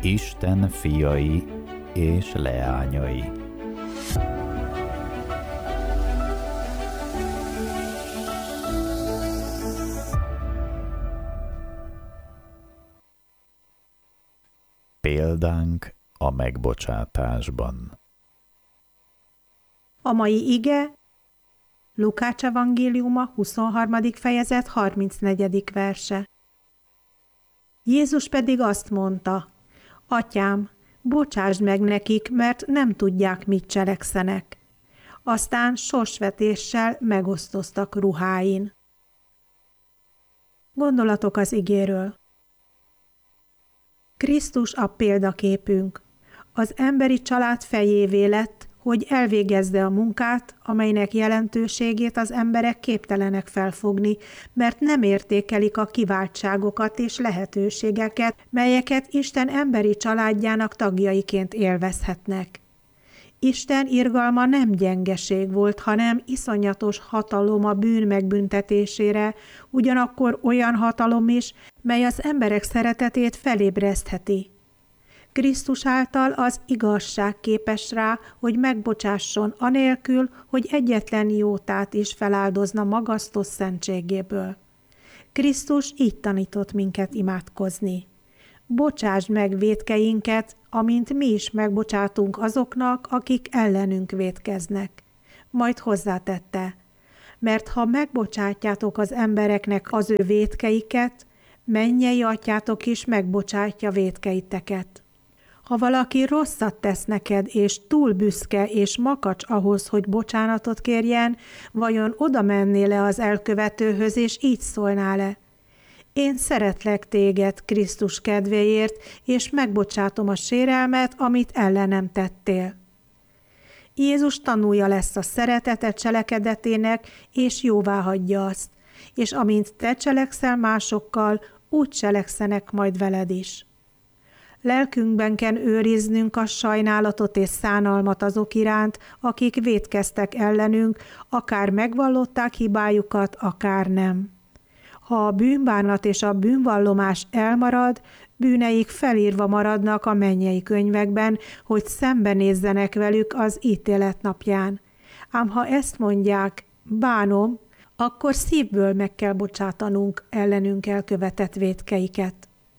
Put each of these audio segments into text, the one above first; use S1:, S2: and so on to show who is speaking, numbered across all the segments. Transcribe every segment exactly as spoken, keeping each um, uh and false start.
S1: Isten fiai és leányai. Példánk a megbocsátásban.
S2: A mai ige Lukács evangéliuma huszonharmadik fejezet harmincnegyedik verse. Jézus pedig azt mondta: Atyám, bocsásd meg nekik, mert nem tudják, mit cselekszenek. Aztán sorsvetéssel megosztoztak ruháin. Gondolatok az igéről. Krisztus a példaképünk. Az emberi család fejévé lett, hogy elvégezze a munkát, amelynek jelentőségét az emberek képtelenek felfogni, mert nem értékelik a kiváltságokat és lehetőségeket, melyeket Isten emberi családjának tagjaiként élvezhetnek. Isten irgalma nem gyengeség volt, hanem iszonyatos hatalom a bűn megbüntetésére, ugyanakkor olyan hatalom is, mely az emberek szeretetét felébresztheti. Krisztus által az igazság képes rá, hogy megbocsásson anélkül, hogy egyetlen jótát is feláldozna magasztos szentségéből. Krisztus így tanított minket imádkozni. Bocsásd meg vétkeinket, amint mi is megbocsátunk azoknak, akik ellenünk vétkeznek. Majd hozzátette, mert ha megbocsátjátok az embereknek az ő vétkeiket, mennyei atyátok is megbocsátja vétkeiteket. Ha valaki rosszat tesz neked, és túl büszke és makacs ahhoz, hogy bocsánatot kérjen, vajon oda mennél-e az elkövetőhöz, és így szólnál-e? Én szeretlek téged Krisztus kedvéért, és megbocsátom a sérelmet, amit ellenem tettél. Jézus tanúja lesz a szeretete cselekedetének, és jóváhagyja azt, és amint te cselekszel másokkal, úgy cselekszenek majd veled is. Lelkünkben kell őriznünk a sajnálatot és szánalmat azok iránt, akik vétkeztek ellenünk, akár megvallották hibájukat, akár nem. Ha a bűnbánat és a bűnvallomás elmarad, bűneik felírva maradnak a mennyei könyvekben, hogy szembenézzenek velük az ítélet napján. Ám ha ezt mondják, bánom, akkor szívből meg kell bocsátanunk ellenünk elkövetett vétkeiket.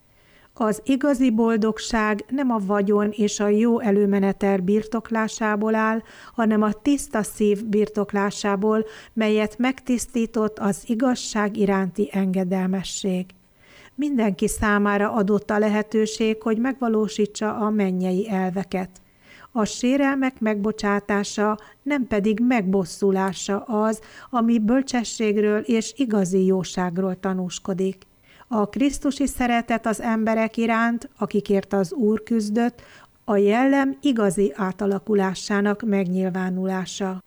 S2: Az igazi boldogság nem a vagyon és a jó előmenetel birtoklásából áll, hanem a tiszta szív birtoklásából, melyet megtisztított az igazság iránti engedelmesség. Mindenki számára adott a lehetőség, hogy megvalósítsa a mennyei elveket. A sérelmek megbocsátása, nem pedig megbosszulása az, ami bölcsességről és igazi jóságról tanúskodik. A krisztusi szeretet az emberek iránt, akikért az Úr küzdött, a jellem igazi átalakulásának megnyilvánulása.